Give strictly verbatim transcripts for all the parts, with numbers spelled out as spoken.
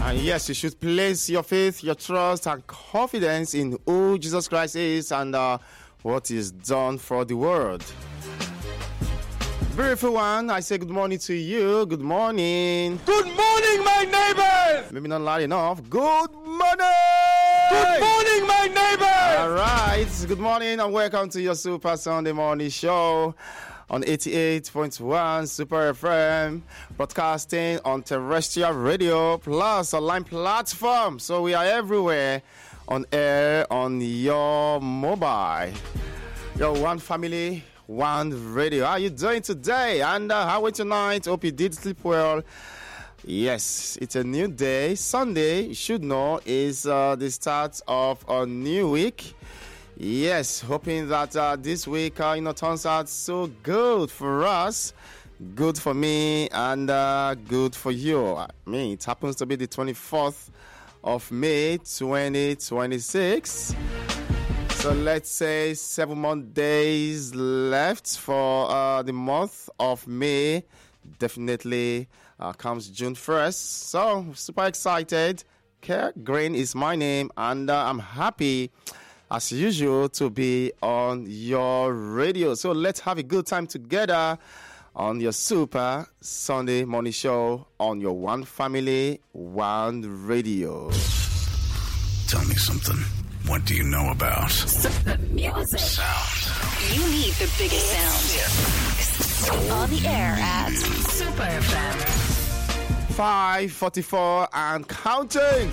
And yes, you should place your faith, your trust, and confidence in who Jesus Christ is and uh, what He's done for the world. Beautiful one, I say good morning to you. Good morning. Good morning, my neighbors. Maybe not loud enough. Good morning. Good morning, my neighbors. All right. Good morning and welcome to your Super Sunday Morning Show on eighty-eight point one Super F M, broadcasting on terrestrial radio plus online platform. So we are everywhere on air, on your mobile. Your one family, one radio. How are you doing today? And uh, how are you tonight? Hope you did sleep well. Yes, it's a new day. Sunday, you should know, is uh, the start of a new week. Yes, hoping that uh, this week, uh, you know, turns out so good for us, good for me, and uh, good for you. I mean, it happens to be the twenty-fourth of May, twenty twenty-six. So let's say seven more days left for uh, the month of May. Definitely uh, comes June first. So super excited. Kerr Green is my name, and uh, I'm happy as usual to be on your radio. So let's have a good time together on your Super Sunday Morning Show on your One Family, One Radio. Tell me something. What do you know about the music? Sound. You need the biggest sound. On the air at Super F M. five forty-four and counting.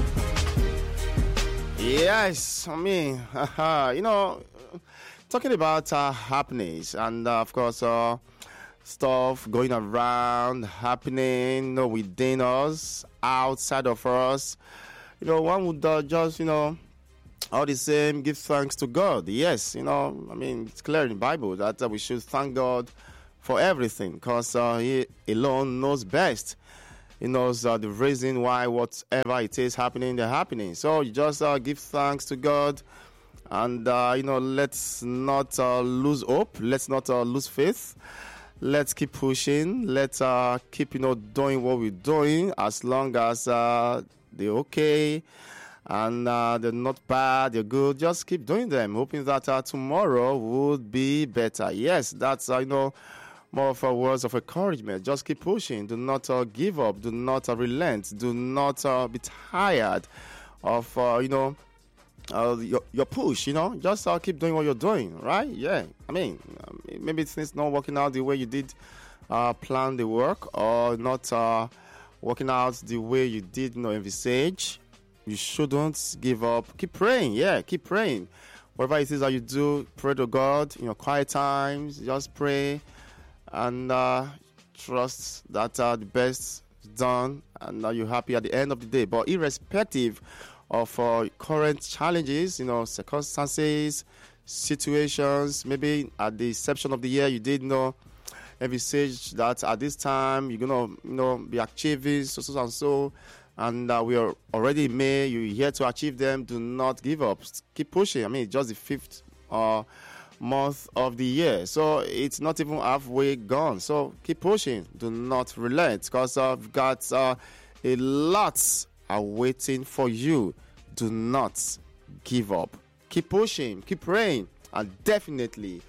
Yes, I mean, you know, talking about uh, happenings and uh, of course uh, stuff going around, happening, you know, within us, outside of us. You know, one would uh, just, you know, all the same, give thanks to God. Yes, you know, I mean, it's clear in the Bible that uh, we should thank God for everything because uh, He alone knows best. He knows uh, the reason why whatever it is happening, they're happening. So you just uh, give thanks to God and, uh, you know, let's not uh, lose hope. Let's not uh, lose faith. Let's keep pushing. Let's uh, keep, you know, doing what we're doing as long as uh, they're okay. And uh, they're not bad, they're good. Just keep doing them, hoping that uh, tomorrow would be better. Yes, that's, uh, you know, more of a words of encouragement. Just keep pushing. Do not uh, give up. Do not uh, relent. Do not uh, be tired of, uh, you know, uh, your, your push, you know. Just uh, keep doing what you're doing, right? Yeah. I mean, maybe things not working out the way you did uh, plan the work or not uh, working out the way you did, you know, envisage. You shouldn't give up. Keep praying. Yeah, keep praying. Whatever it is that you do, pray to God in your quiet times. Just pray and uh, trust that uh, the best is done and uh, you're happy at the end of the day. But irrespective of uh, current challenges, you know, circumstances, situations, maybe at the inception of the year, you did know envisage that at this time you're going to, you know, be achieving so, so, and so. And uh, we are already in May. You're here to achieve them. Do not give up. Keep pushing. I mean, it's just the fifth uh, month of the year. So it's not even halfway gone. So keep pushing. Do not relent because uh, I've got uh, a lot awaiting for you. Do not give up. Keep pushing. Keep praying. And definitely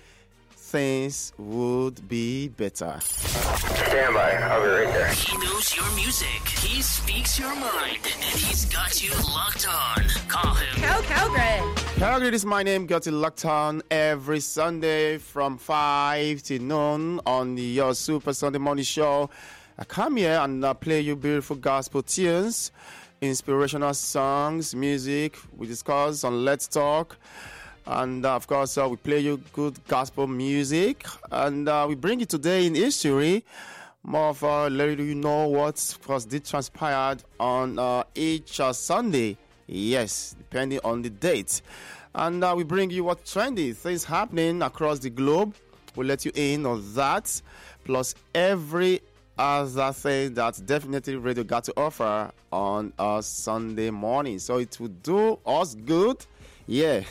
things would be better. Stand by. I'll be right there. He knows your music. He speaks your mind. And he's got you locked on. Call him. Cal Calgren. Calgren is my name. Got it locked on every Sunday from five to noon on the Your Super Sunday Morning Show. I come here and uh, play you beautiful gospel tunes, inspirational songs, music. We discuss on Let's Talk. And, uh, of course, uh, we play you good gospel music. And uh, we bring you today in history. More of uh, letting you know what, of course, did transpire on uh, each uh, Sunday. Yes, depending on the date. And uh, we bring you what trendy things happening across the globe. We'll let you in on that. Plus every other thing that definitely radio got to offer on a Sunday morning. So it will do us good. Yeah,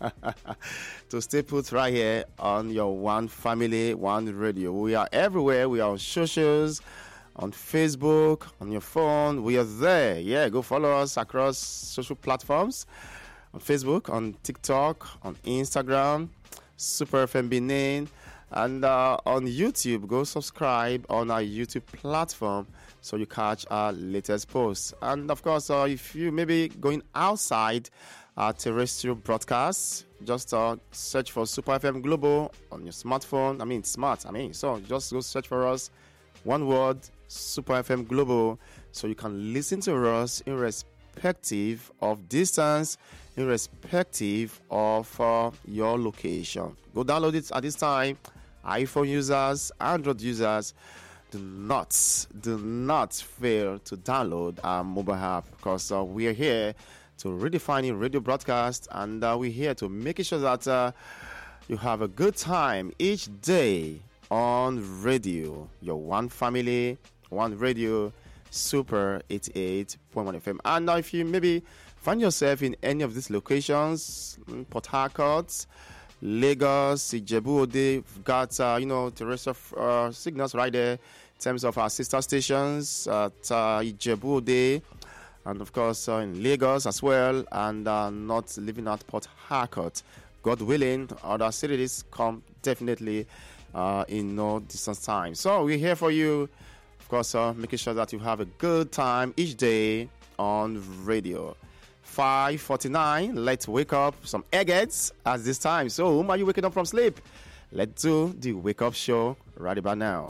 to stay put right here on your One Family, One Radio. We are everywhere. We are on socials, on Facebook, on your phone. We are there. Yeah, go follow us across social platforms. On Facebook, on TikTok, on Instagram, Super F M Benin. And uh, on YouTube, go subscribe on our YouTube platform so you catch our latest posts. And of course, uh, if you maybe going outside our terrestrial broadcasts, just uh, search for Super F M Global on your smartphone. I mean, smart. I mean, so just go search for us. One word, Super F M Global, so you can listen to us irrespective of distance, irrespective of uh, your location. Go download it at this time. iPhone users, Android users, do not, do not fail to download our mobile app, because uh, we are here to redefining radio broadcast, and uh, we're here to make sure that uh, you have a good time each day on radio. Your one family, one radio, Super eighty-eight point one F M. And uh, if you maybe find yourself in any of these locations, Port Harcourt, Lagos, Ijebu-Ode, we've got, uh, you know, terrestrial uh, signals right there in terms of our sister stations at uh, Ijebu-Ode, and of course uh, in Lagos as well, and uh, not living at Port Harcourt. God willing, other cities come definitely uh, in no distance time. So we're here for you, of course, uh, making sure that you have a good time each day on radio. five forty-nine, let's wake up some eggheads at this time. So whom are you waking up from sleep? Let's do the wake up show right about now.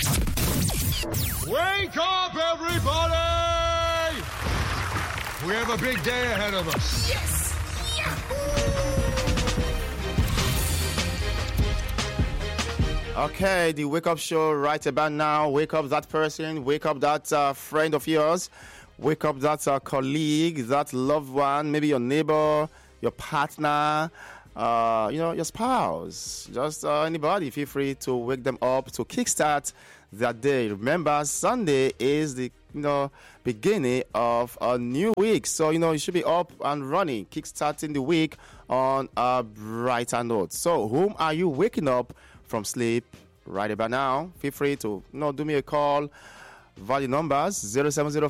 Wake up, everybody! We have a big day ahead of us. Yes! Okay, the wake up show right about now. Wake up that person, wake up that uh, friend of yours. Wake up that uh, colleague, that loved one, maybe your neighbor, your partner, uh, you know, your spouse, just uh, anybody. Feel free to wake them up to kickstart their day. Remember, Sunday is the you know beginning of a new week, so you know you should be up and running, kickstarting the week on a brighter note. So, whom are you waking up from sleep right about now? Feel free to you know do me a call. Value numbers zero seven zero